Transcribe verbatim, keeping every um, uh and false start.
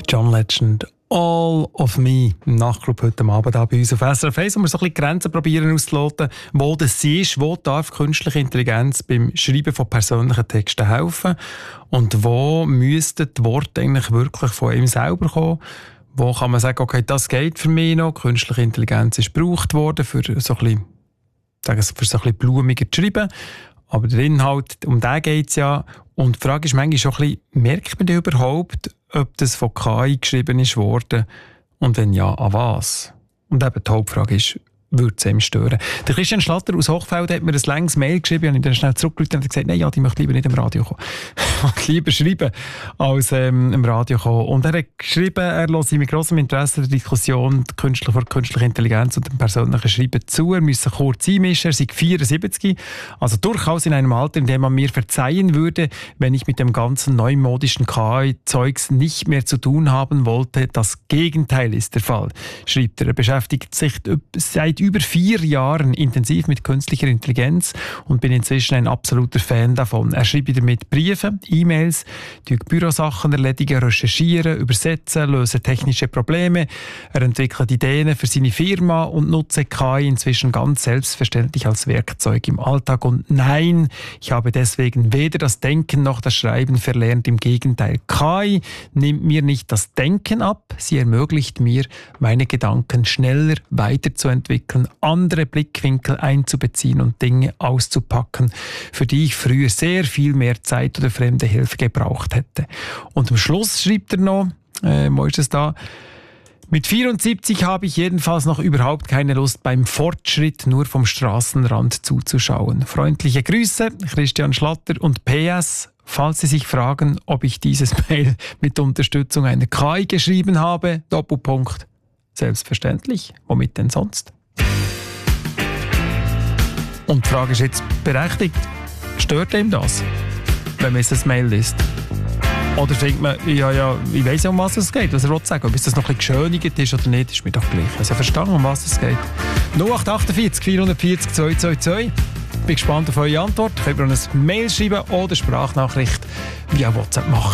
John Legend, All of Me, im Nachtclub heute Abend hier bei uns auf S R F eins, wo wir so ein bisschen Grenzen probieren auszuloten, wo das ist, wo darf künstliche Intelligenz beim Schreiben von persönlichen Texten helfen und wo müssten die Worte eigentlich wirklich von ihm selber kommen. Wo kann man sagen, okay, das geht für mich noch, künstliche Intelligenz ist gebraucht worden, für so ein bisschen, sagen Sie, für so ein bisschen blumiger zu schreiben. Aber der Inhalt, um den geht es ja. Und die Frage ist manchmal schon ein bisschen, merkt man denn überhaupt, ob das von K I geschrieben ist worden? Und wenn ja, an was? Und eben die Hauptfrage ist, würde es ihm stören? Der Christian Schlatter aus Hochfeld hat mir ein langes Mail geschrieben, und ich dann schnell zurückgerufen und gesagt, nein, ja, die möchte lieber nicht im Radio kommen. Ich lieber schreiben, als ähm, im Radio kommen. Und er hat geschrieben, er hört mit grossem Interesse der Diskussion künstliche, vor künstlicher Intelligenz und dem persönlichen Schreiben zu. Er müsse kurz einmischen, er sei vierundsiebzig, also durchaus in einem Alter, in dem man mir verzeihen würde, wenn ich mit dem ganzen neumodischen K I-Zeugs nicht mehr zu tun haben wollte. Das Gegenteil ist der Fall, schreibt er. Er beschäftigt sich seit über vier Jahren intensiv mit künstlicher Intelligenz und bin inzwischen ein absoluter Fan davon. Er schreibt damit Briefe, E-Mails, Bürosachen erledigen, recherchieren, übersetzen, lösen technische Probleme. Er entwickelt Ideen für seine Firma und nutze K I inzwischen ganz selbstverständlich als Werkzeug im Alltag. Und nein, ich habe deswegen weder das Denken noch das Schreiben verlernt. Im Gegenteil, K I nimmt mir nicht das Denken ab. Sie ermöglicht mir, meine Gedanken schneller weiterzuentwickeln, andere Blickwinkel einzubeziehen und Dinge auszupacken, für die ich früher sehr viel mehr Zeit oder fremde Hilfe gebraucht hätte. Und am Schluss schreibt er noch, äh, wo ist es da? Mit vierundsiebzig habe ich jedenfalls noch überhaupt keine Lust, beim Fortschritt nur vom Straßenrand zuzuschauen. Freundliche Grüße, Christian Schlatter, und P S, falls Sie sich fragen, ob ich dieses Mail mit Unterstützung einer K I geschrieben habe, Doppelpunkt, selbstverständlich, womit denn sonst? Und die Frage ist jetzt berechtigt, stört ihm das, wenn man jetzt das Mail liest? Oder denkt man, ja, ja, ich weiss ja, um was es geht, was er will sagen. Ob es das noch ein bisschen geschönigt ist oder nicht, ist mir doch gleich. Also verstanden, um was es geht. null acht achtundvierzig vierhundertvierzig zweihundertzweiundzwanzig. Bin gespannt auf eure Antwort. Könnt ihr uns ein Mail schreiben oder Sprachnachricht via WhatsApp machen.